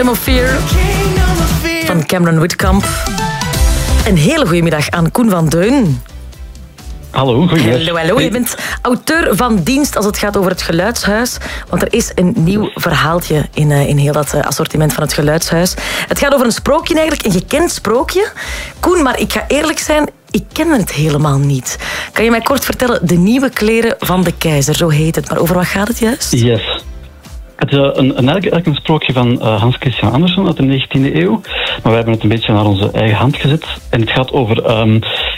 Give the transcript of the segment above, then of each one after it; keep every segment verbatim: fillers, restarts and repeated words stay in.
Kingdom of Fear van Cameron Whitcomb. Een hele goede middag aan Koen van Deun. Hallo, goedemiddag. Hallo, hallo. Je bent auteur van dienst als het gaat over het Geluidshuis. Want er is een nieuw verhaaltje in, uh, in heel dat uh, assortiment van het Geluidshuis. Het gaat over een sprookje eigenlijk, een gekend sprookje. Koen, maar ik ga eerlijk zijn, ik ken het helemaal niet. Kan je mij kort vertellen, De Nieuwe Kleren van de Keizer, zo heet het. Maar over wat gaat het juist? Yes. Het is een, een, eigenlijk een sprookje van uh, Hans Christian Andersen uit de negentiende eeuw. Maar wij hebben het een beetje naar onze eigen hand gezet. En het gaat over, um,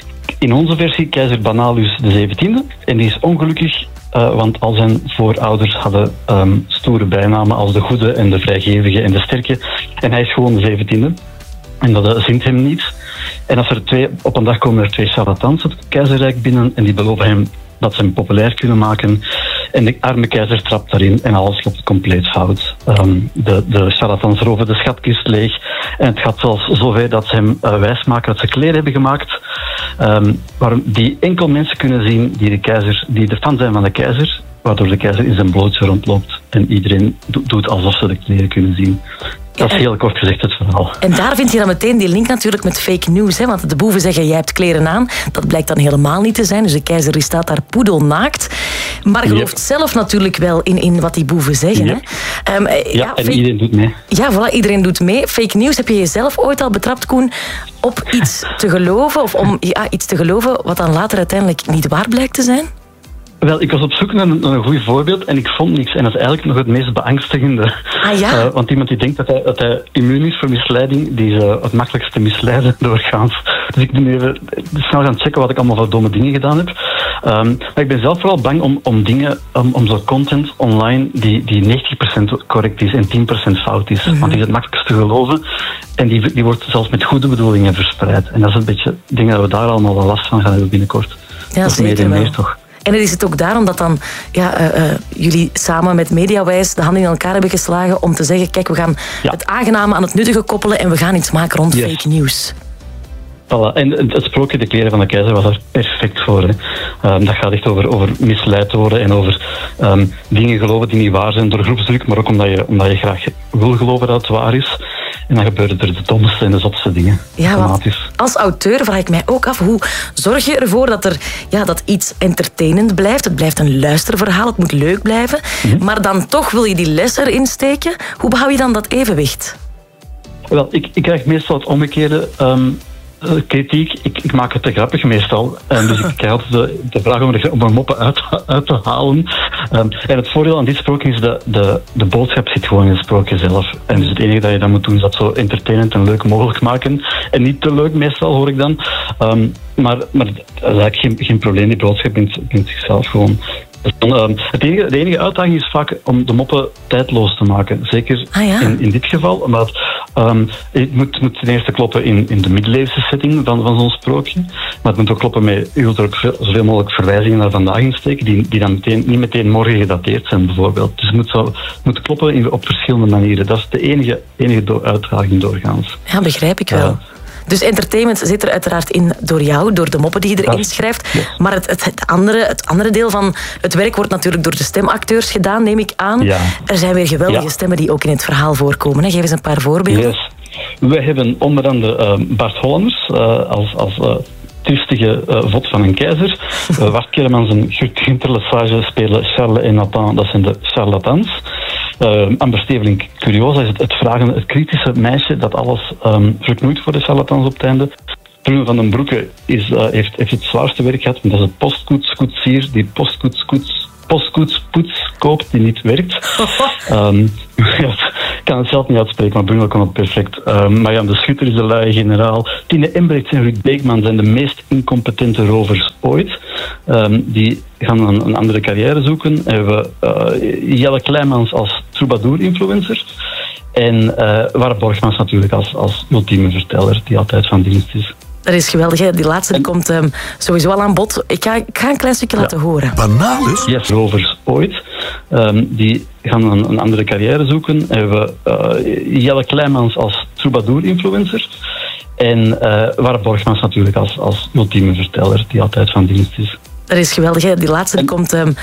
in onze versie, keizer Banalius de zeventiende. En die is ongelukkig, uh, want al zijn voorouders hadden um, stoere bijnamen als de goede en de vrijgevige en de sterke. En hij is gewoon de zeventiende. En dat uh, zint hem niet. En als er twee, op een dag komen er twee charlatans het keizerrijk binnen en die beloven hem dat ze hem populair kunnen maken. En de arme keizer trapt daarin en alles loopt compleet fout. Um, de, de charlatans roven de schatkist leeg. En het gaat zelfs zover dat ze hem uh, wijsmaken dat ze kleren hebben gemaakt. Um, waar, die enkel mensen kunnen zien die de, keizer, die de fan zijn van de keizer. Waardoor de keizer in zijn blootje rondloopt. En iedereen do- doet alsof ze de kleren kunnen zien. Dat is heel kort gezegd het verhaal. En daar vind je dan meteen die link natuurlijk met fake news. Hè? Want de boeven zeggen, jij hebt kleren aan. Dat blijkt dan helemaal niet te zijn. Dus de keizer die staat daar poedelnaakt. Maar gelooft yep. zelf natuurlijk wel in, in wat die boeven zeggen. Yep. Hè? Um, ja, ja, en fake... iedereen doet mee. Ja, voilà, iedereen doet mee. Fake news, heb je jezelf ooit al betrapt, Koen, op iets te geloven? Of om ja, iets te geloven wat dan later uiteindelijk niet waar blijkt te zijn? Wel, ik was op zoek naar een, naar een goed voorbeeld en ik vond niks. En dat is eigenlijk nog het meest beangstigende. Ah, ja? uh, want iemand die denkt dat hij, dat hij immuun is voor misleiding, die is uh, het makkelijkste misleiden doorgaans. Dus ik ben even snel gaan checken wat ik allemaal voor domme dingen gedaan heb. Um, maar ik ben zelf vooral bang om, om dingen, om, om zo'n content online die, die negentig procent correct is en tien procent fout is. Mm-hmm. Want die is het makkelijkste te geloven. En die, die wordt zelfs met goede bedoelingen verspreid. En dat is een beetje, ik denk dat we daar allemaal wel last van gaan hebben binnenkort. Ja, of zeker meer wel. Meer, toch? En is het ook daarom dat dan ja, uh, uh, jullie samen met Mediawijs de handen in elkaar hebben geslagen om te zeggen, kijk, we gaan ja. het aangename aan het nuttige koppelen en we gaan iets maken rond yes. fake news. Voilà. En het sprookje De Kleren van de Keizer was er perfect voor. Hè. Um, dat gaat echt over, over misleid worden en over um, dingen geloven die niet waar zijn door groepsdruk, maar ook omdat je, omdat je graag wil geloven dat het waar is. En dan gebeuren er de domste en de zotste dingen. Ja, want als auteur vraag ik mij ook af, hoe zorg je ervoor dat, er, ja, dat iets entertainend blijft? Het blijft een luisterverhaal, het moet leuk blijven. Mm-hmm. Maar dan toch wil je die les erin steken. Hoe behoud je dan dat evenwicht? Wel, ik, ik krijg meestal het omgekeerde um, kritiek. Ik, ik maak het te grappig meestal. En dus ik krijg altijd de, de vraag om, de, om mijn moppen uit, uit te halen. Um, en het voordeel aan dit sprookje is dat de, de boodschap zit gewoon in het sprookje zelf. En dus het enige dat je dan moet doen is dat zo entertainend en leuk mogelijk maken. En niet te leuk meestal, hoor ik dan. Um, maar, maar dat is eigenlijk geen, geen probleem. Die boodschap bent, bent zichzelf gewoon. Dan, um, het enige, de enige uitdaging is vaak om de moppen tijdloos te maken. Zeker ah, ja? in, in dit geval. Omdat um, het moet, moet ten eerste kloppen in, in de middeleeuwse setting van, van zo'n sprookje. Maar het moet ook kloppen met... Je wilt er ook veel, zoveel mogelijk verwijzingen naar vandaag insteken. Die, die dan meteen, niet meteen morgen gedateerd zijn, bijvoorbeeld. Dus het moet, zo, het moet kloppen in, op verschillende manieren. Dat is de enige, enige do- uitdaging doorgaans. Ja, begrijp ik wel. Uh, Dus entertainment zit er uiteraard in door jou, door de moppen die je erin ja. schrijft. Ja. Maar het, het, het, andere, het andere deel van het werk wordt natuurlijk door de stemacteurs gedaan, neem ik aan. Ja. Er zijn weer geweldige ja. stemmen die ook in het verhaal voorkomen. Hè? Geef eens een paar voorbeelden. Yes. We hebben onder andere uh, Bart Hollanders uh, als... als uh, tristige uh, vod van een keizer. Uh, Bart Kermans en Gert Ginter Lesage spelen Charles en Nathan, dat zijn de charlatans. Uh, Amber Stevelink Curiosa is het, het vragen, het kritische meisje dat alles um, verknoeit voor de charlatans op het einde. Bruno van den Broeke is, uh, heeft, heeft het zwaarste werk gehad, want dat is het postkoetskoetsier die postkoetskoets postkoetspoets koopt die niet werkt. um, ik kan het zelf niet uitspreken, maar Bruno kan het perfect. Um, Marjan de Schutter is de luie generaal. Tine Embrechts en Ruud Beekman zijn de meest incompetente rovers ooit. Um, die gaan een, een andere carrière zoeken. We hebben uh, Jelle Kleimans als troubadour-influencer. En uh, Wara Borgmans natuurlijk als, als ultieme verteller, die altijd van dienst is. Dat is geweldig, hè? Die laatste die komt um, sowieso al aan bod. Ik ga, ik ga een klein stukje ja. laten horen. Banalus? Yes, rovers ooit. Um, die gaan een, een andere carrière zoeken. We hebben uh, Jelle Kleimans als troubadour-influencer. En uh, Wara Borgmans natuurlijk als, als ultieme verteller, die altijd van dienst is. Dat is geweldig, hè? Die laatste die komt um,